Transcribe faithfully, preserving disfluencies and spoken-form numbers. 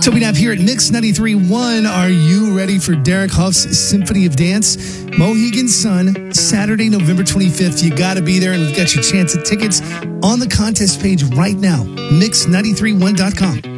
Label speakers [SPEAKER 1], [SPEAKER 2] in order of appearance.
[SPEAKER 1] Toby Knapp here at Mix ninety-three point one. Are you ready for Derek Huff's Symphony of Dance? Mohegan Sun, Saturday, November twenty-fifth. You got to be there, and we've got your chance at tickets on the contest page right now. mix nine three one dot com.